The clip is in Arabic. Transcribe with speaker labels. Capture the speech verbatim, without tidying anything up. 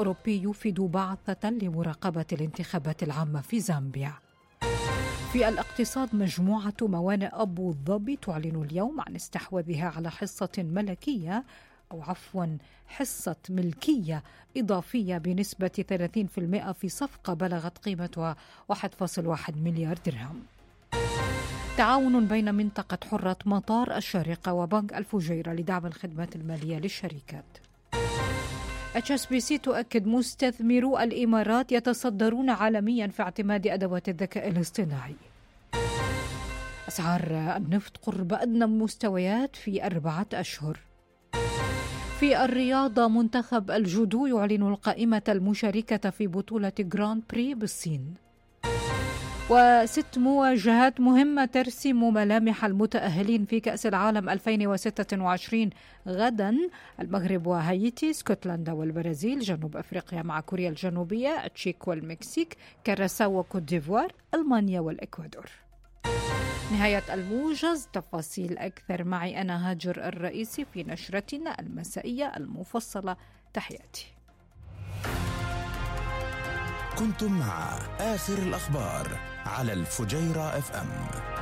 Speaker 1: الأوروبي يوفد بعثة لمراقبة الانتخابات العامة في زامبيا. في الاقتصاد، مجموعة موانئ أبو ظبي تعلن اليوم عن استحواذها على حصة ملكية أو عفوا حصة ملكية إضافية بنسبة ثلاثين بالمئة في صفقة بلغت قيمتها واحد فاصلة واحد مليار درهم. تعاون بين منطقة حرة مطار الشارقة وبنك الفجيرة لدعم الخدمات المالية للشركات. إتش إس بي سي تؤكد مستثمرو الإمارات يتصدرون عالميا في اعتماد أدوات الذكاء الاصطناعي. أسعار النفط قرب أدنى مستويات في أربعة أشهر. في الرياضة، منتخب الجودو يعلن القائمة المشاركة في بطولة جراند بري بالصين. وست مواجهات مهمة ترسم ملامح المتأهلين في كأس العالم ألفين وستة وعشرين غدا: المغرب وهايتي، اسكتلندا والبرازيل، جنوب أفريقيا مع كوريا الجنوبية، التشيك والمكسيك، كراساو وكوت ديفوار، ألمانيا والإكوادور. نهاية الموجز. تفاصيل أكثر معي أنا هاجر الرئيسي في نشرتنا المسائية المفصلة. تحياتي.
Speaker 2: كنتم مع آخر الأخبار على الفجيرة اف ام.